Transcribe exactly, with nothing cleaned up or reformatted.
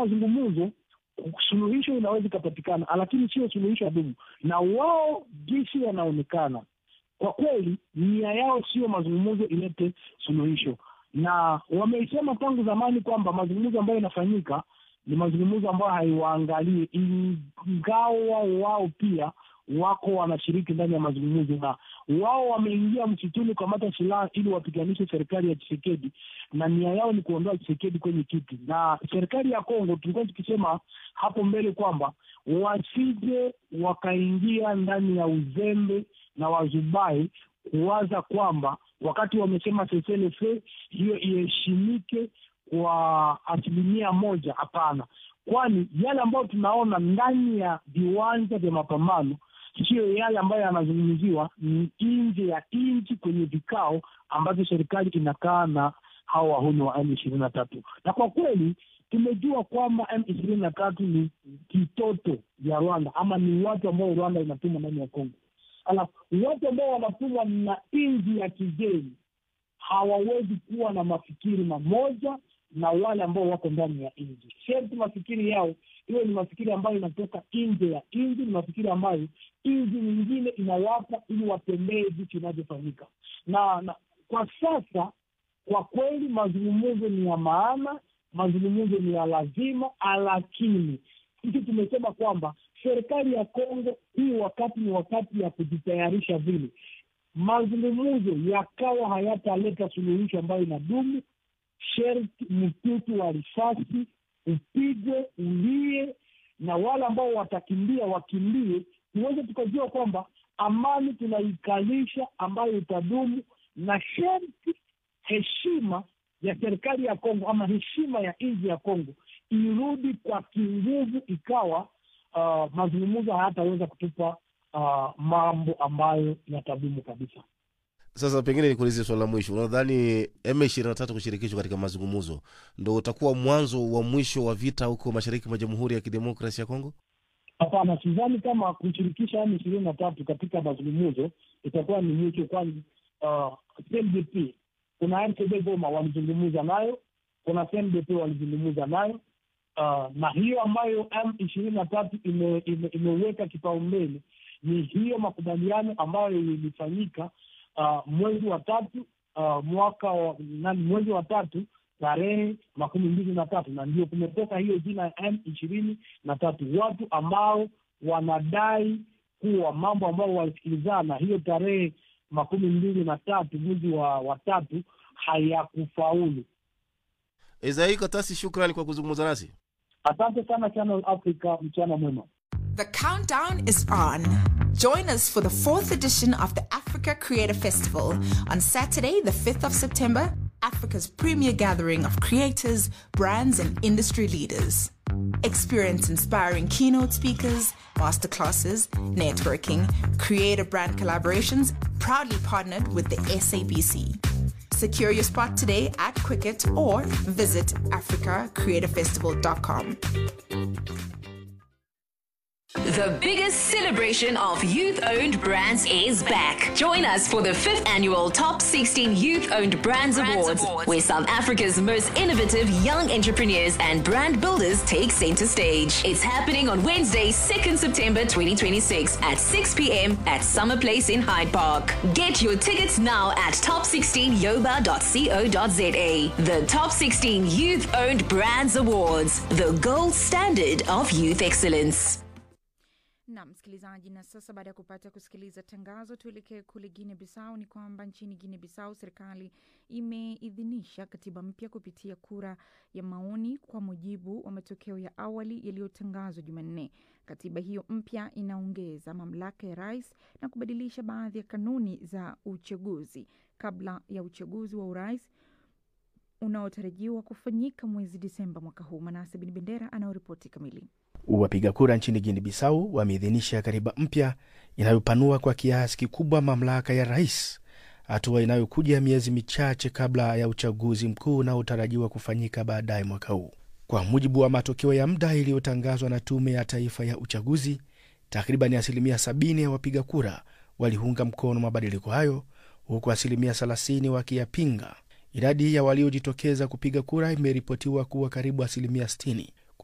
mazungumzo suluhisho inaweza kupatikana, lakini sio suluhisho dumu. Na wao jinsi yanaonekana, kwa kweli nia yao sio mazungumzo ilete suluhisho. Na wameisema tangu zamani kwamba mazungumzo ambayo yanafanyika ni mazungumzo ambayo haiwaangalie, ingawa wao pia wako wanashiriki ndani ya mazungumzo, na wao wameingia msituni kwa mata silaha ili wapiganishe serikali ya Tshisekedi, na nia yao ni kuondoa Tshisekedi kwenye kiti. Na serikali ya Kongo tulikuwa tukisema hapo mbele kwamba wasije wakaingia ndani ya uzembe na wazubai kuwaza kwamba wakati wamesema C C L F hiyo iheshimike kwa asilimia moja. Hapana, kwani yale ambayo tunaona ndani ya viwanja vya mapambano sio yale ambayo yanazungumziwa nje ya nchi kwenye vikao ambazo serikali inakaa na hao wahuni wa M ishirini na tatu. Na kwa kweli tumejua kwamba M ishirini na tatu ni kitoto ya Rwanda, ama ni watu ambao Rwanda inatuma ndani ya Kongo. Alafu watu ambao wanatumwa na nchi ya kigeni hawawezi kuwa na mafikiri mamoja na wale ambao wako ndani ya nchi. Sherti mafikiri yao iwe ni mafikiri ambayo inatoka nje ya nchi, ni mafikiri ambayo nchi nyingine inawapa ili watembee vitu vinavyofanyika. Na, na kwa sasa kwa kweli mazungumzo ni ya maana, mazungumzo ni ya lazima, lakini sisi tumesema kwamba serikali ya Kongo hii wakati ni wakati ya kujitayarisha vile mazungumzo yakawa hayataleta suluhisho ambayo inadumu. Sherti mtutu wa risasi upigwe, ulie, na wale ambao watakimbia wakimbie, tuweze tukajua kwamba amani tunaikalisha ambayo itadumu. Na sherti heshima ya serikali ya Kongo ama heshima ya nchi ya Kongo irudi kwa kinguvu, ikawa uh, mazungumzo hayataweza kutupa uh, mambo ambayo yatadumu kabisa. Sasa pengine nikuulize swali la mwisho. Unadhani M ishirini na tatu kushirikishwa katika mazungumzo ndio utakuwa mwanzo wa mwisho wa vita huko mashariki mwa Jamhuri ya Kidemokrasia ya Kongo? Hapana, sidhani kama kushirikisha M ishirini na tatu katika mazungumzo itakuwa ni mwisho, kwani uh, C N D P kuna R C D Goma walizungumza nayo, kuna C N D P walizungumza nayo, uh, na hiyo ambayo M ishirini na tatu ime, ime, imeweka kipaumbele ni hiyo makubaliano ambayo ilifanyika Uh, mwezi wa tatu uh, mwaka wa nani mwezi wa tatu tarehe makumi mbili na tatu, na ndio kumetoka hiyo jina ya M ishirini na tatu. Watu ambao wanadai kuwa mambo ambao walisikilizana hiyo tarehe makumi mbili na tatu mwezi wa, wa tatu hayakufaulu. Ezai Katasi, shukrani kwa kuzungumza nasi. Asante sana Channel Africa, mchana mwema. The countdown is on. Join us for the fourth edition of the Africa Creator Festival on Saturday, the fifth of September, Africa's premier gathering of creators, brands, and industry leaders. Experience inspiring keynote speakers, masterclasses, networking, creator brand collaborations, proudly partnered with the S A B C. Secure your spot today at Quicket or visit africa creator festival dot com. The biggest celebration of youth-owned brands is back. Join us for the fifth annual Top sixteen Youth-Owned Brands, brands Awards, Awards, where South Africa's most innovative young entrepreneurs and brand builders take center stage. It's happening on Wednesday, second September twenty twenty-six at six p.m. at Summer Place in Hyde Park. Get your tickets now at top sixteen yoba dot co dot za. The Top sixteen Youth-Owned Brands Awards, the gold standard of youth excellence. Na msikilizaji, na sasa baada ya kupata kusikiliza tangazo, tuelekee kule Guinea Bissau. Ni kwamba nchini Guinea Bissau serikali imeidhinisha katiba mpya kupitia kura ya maoni kwa mujibu wa matokeo ya awali yaliyotangazwa Jumanne. Katiba hiyo mpya inaongeza mamlaka ya rais na kubadilisha baadhi ya kanuni za uchaguzi kabla ya uchaguzi wa urais unaotarajiwa kufanyika mwezi Disemba mwaka huu. Manase Bin Bendera anaoripoti kamili. Wapiga kura nchini Guinea Bissau wameidhinisha katiba mpya inayopanua kwa kiasi kikubwa mamlaka ya rais, hatua inayokuja miezi michache kabla ya uchaguzi mkuu unaotarajiwa kufanyika baadaye mwaka huu. Kwa mujibu wa matokeo ya muda iliyotangazwa na Tume ya Taifa ya Uchaguzi, takriban asilimia sabini ya wapiga kura waliunga mkono mabadiliko hayo, huku asilimia thelathini wakiyapinga. Idadi ya waliojitokeza kupiga kura imeripotiwa kuwa karibu asilimia sitini.